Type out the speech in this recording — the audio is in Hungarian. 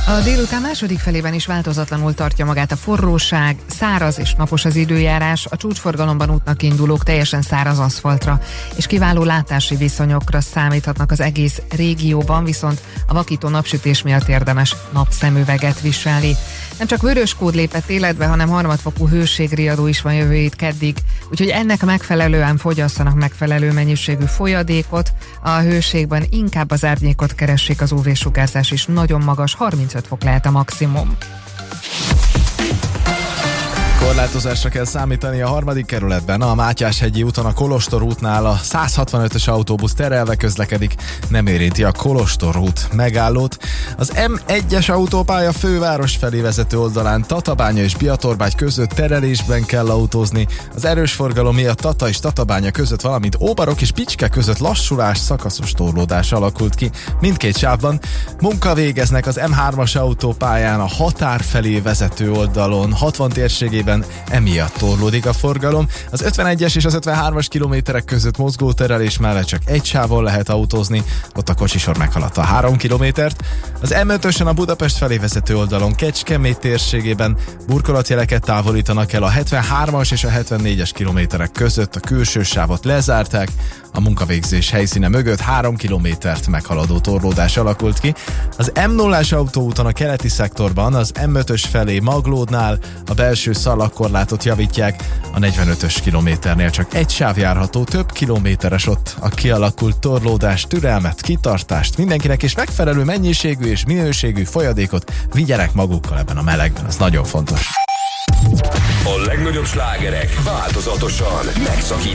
A délután második felében is változatlanul tartja magát a forróság, száraz és napos az időjárás, a csúcsforgalomban útnak indulók teljesen száraz aszfaltra, és kiváló látási viszonyokra számíthatnak az egész régióban, viszont a vakító napsütés miatt érdemes napszemüveget viselni. Nem csak vörös kód lépett életbe, hanem harmadfokú hőségriadó is van jövő hét keddig, úgyhogy ennek megfelelően fogyasszanak megfelelő mennyiségű folyadékot, a hőségben inkább az árnyékot keressék, az UV-sugárzás is nagyon magas, 35 fok lehet a maximum. Korlátozásra kell számítani a 3. kerületben. A Mátyás-hegyi úton a Kolostor útnál a 165-ös autóbusz terelve közlekedik, nem érinti a Kolostor út megállót. Az M1-es autópálya főváros felé vezető oldalán Tatabánya és Biatorbágy között terelésben kell autózni. Az erős forgalom miatt Tata és Tatabánya között, valamint Óbarok és Picske között lassulás, szakaszos torlódás alakult ki mindkét sávban. Munka végeznek az M3-as autópályán a határ felé vezető oldalon, 60 térségében emiatt torlódik a forgalom. Az 51-es és az 53-as kilométerek között mozgóterelés mellett csak egy sávon lehet autózni, ott a kocsisor meghaladta a 3 kilométert. Az M5-ösen a Budapest felé vezető oldalon Kecskemét térségében burkolatjeleket távolítanak el, a 73-as és a 74-es kilométerek között a külső sávot lezárták, a munkavégzés helyszíne mögött 3 kilométert meghaladó torlódás alakult ki. Az M0-as autóúton a keleti szektorban, az M5-ös felé Maglódnál a belső szalagkorlátot javítják, a 45-ös kilométernél csak egy sáv járható, több kilométeres ott a kialakult torlódás, türelmet, kitartást mindenkinek, és megfelelő mennyiségű és minőségű folyadékot vigyenek magukkal ebben a melegben, ez nagyon fontos. A legnagyobb slágerek változatosan megszakítva.